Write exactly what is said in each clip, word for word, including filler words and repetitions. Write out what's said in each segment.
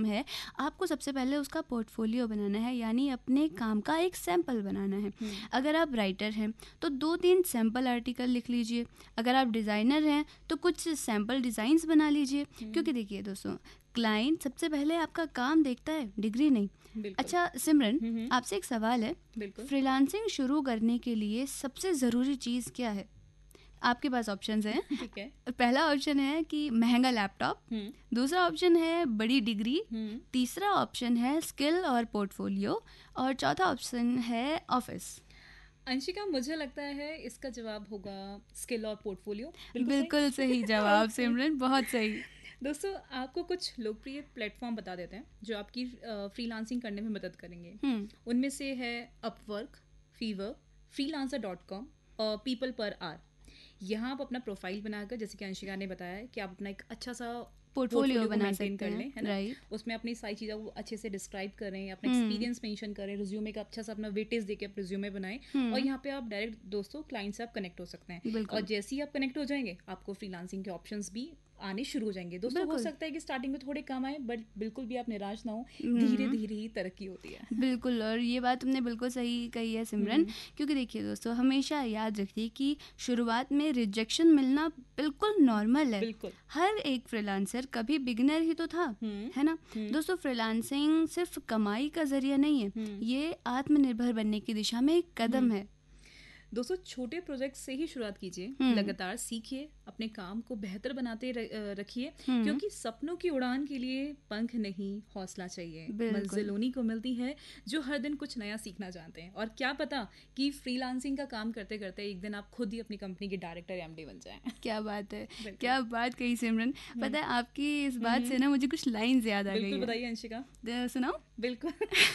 है, आपको सबसे पहले उसका पोर्टफोलियो बनाना है, यानी अपने काम का एक सैंपल बनाना है। अगर आप राइटर हैं तो दो तीन सैंपल आर्टिकल लिख लीजिए, अगर आप डिज़ाइनर हैं तो कुछ सैंपल डिज़ाइंस बना लीजिए। क्योंकि देखिए दोस्तों, क्लाइंट सबसे पहले आपका काम देखता है, डिग्री नहीं। अच्छा सिमरन, आपसे एक सवाल है, फ्रीलांसिंग शुरू करने के लिए सबसे ज़रूरी चीज़ क्या है? आपके पास ऑप्शंस हैं। ठीक है। पहला ऑप्शन है कि महंगा लैपटॉप, दूसरा ऑप्शन है बड़ी डिग्री, तीसरा ऑप्शन है स्किल और पोर्टफोलियो, और चौथा ऑप्शन है ऑफिस। अंशिका, मुझे लगता है इसका जवाब होगा स्किल और पोर्टफोलियो। बिल्कुल, बिल्कुल सही, सही जवाब सिमरन, बहुत सही। दोस्तों, आपको कुछ लोकप्रिय प्लेटफॉर्म बता देते हैं जो आपकी फ्रीलांसिंग करने में मदद करेंगे। उनमें से है Upwork, fever, freelancer dot com और पीपल पर आर। यहाँ आप अपना प्रोफाइल बनाकर, जैसे कि अंशिका ने बताया, कि आप अपना एक अच्छा सा पोर्टफोलियो बना सकते कर लें, है ना? राइट। उसमें अपनी सारी चीज़ों को अच्छे से डिस्क्राइब करें, अपना एक्सपीरियंस मेंशन करें, रिज्यूमे का अच्छा सा अपना वेटेज देके आप रिज्यूमे बनाएं, और यहाँ पे आप डायरेक्ट दोस्तों क्लाइंट से आप कनेक्ट हो सकते हैं। और जैसे ही आप कनेक्ट हो जाएंगे, आपको फ्रीलांसिंग के ऑप्शंस भी आने शुरू हो जाएंगे। दोस्तों, हो सकता है कि स्टार्टिंग में थोड़े कम आए, बट बिल्कुल भी आप निराश ना हो, धीरे धीरे ही तरक्की होती है। बिल्कुल, और ये बात तुमने बिल्कुल सही कही है सिमरन। क्योंकि देखिए दोस्तों, हमेशा याद रखिए कि शुरुआत में रिजेक्शन मिलना बिल्कुल नॉर्मल है। बिल्कुल। हर एक फ्रीलांसर कभी बिगिनर ही तो था, है ना? दोस्तों, फ्रीलांसिंग सिर्फ कमाई का जरिया नहीं है, ये आत्मनिर्भर बनने की दिशा में एक कदम है। दोस्तों, छोटे प्रोजेक्ट से ही शुरुआत कीजिए, लगातार सीखिए, अपने काम को बेहतर बनाते रखिए, क्योंकि सपनों की उड़ान के लिए पंख नहीं, हौसला चाहिए। मंजिल उन्हीं को मिलती है जो हर दिन कुछ नया सीखना चाहते हैं। और क्या पता कि फ्रीलांसिंग का काम करते करते एक दिन आप खुद ही अपनी कंपनी के डायरेक्टर या एमडी बन जाएं। क्या बात है, क्या बात कही सिमरन। पता है, आपकी इस बात से ना मुझे कुछ लाइंस याद आ गई। बिल्कुल बताइए अंशिका। सुनाओ। बिल्कुल।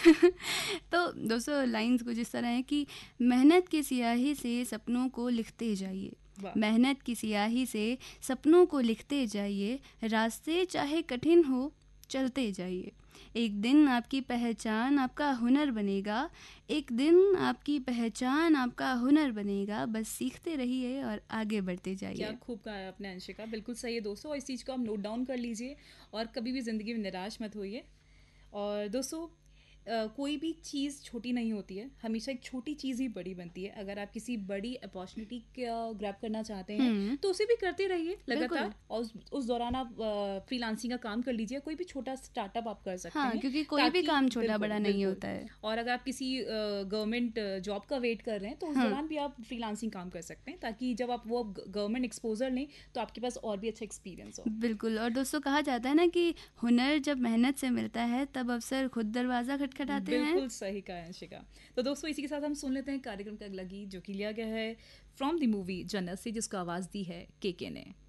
तो दोस्तों, लाइंस कुछ इस तरह है कि मेहनत की स्याही से सपनों को लिखते जाइए, मेहनत की स्याही से सपनों को लिखते जाइए, रास्ते चाहे कठिन हो चलते जाइए, एक दिन आपकी पहचान आपका हुनर बनेगा, एक दिन आपकी पहचान आपका हुनर बनेगा, बस सीखते रहिए और आगे बढ़ते जाइए। क्या खूब कहा है आपने अंशिका, बिल्कुल सही है दोस्तों, और इस चीज़ को आप नोट डाउन कर लीजिए और कभी भी ज़िंदगी में निराश मत होइए। और दोस्तों, Uh, कोई भी चीज़ छोटी नहीं होती है, हमेशा एक छोटी चीज़ ही बड़ी बनती है। अगर आप किसी बड़ी अपॉर्चुनिटी का ग्रैब करना चाहते हैं तो उसे भी करते रहिए लगातार, और उस, उस दौरान आप फ्रीलांसिंग का काम कर लीजिए। कोई भी छोटा स्टार्टअप आप कर सकते हाँ, हैं, क्योंकि कोई भी काम छोटा बड़ा नहीं होता है। और अगर आप किसी गवर्नमेंट जॉब का वेट कर रहे हैं तो उस दौरान भी आप फ्रीलांसिंग काम कर सकते हैं, ताकि जब आप वो गवर्नमेंट एक्सपोजर लें तो आपके पास और भी अच्छा एक्सपीरियंस हो। बिल्कुल। और दोस्तों, कहा जाता है ना कि हुनर जब मेहनत से मिलता है तब अवसर खुद दरवाजा खटखटाते हैं। बिल्कुल सही कहा अंशिका। तो दोस्तों, इसी के साथ हम सुन लेते हैं कार्यक्रम का अगला गीत, जो कि लिया गया है फ्रॉम द मूवी जन्नत से, जिसको आवाज़ दी है के के ने।